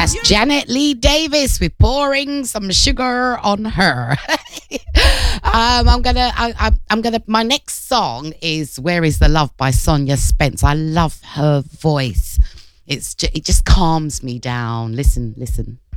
That's Janet Lee Davis with pouring some sugar on her. My next song is Where Is the Love by Sonia Spence. I love her voice. It just calms me down. Listen.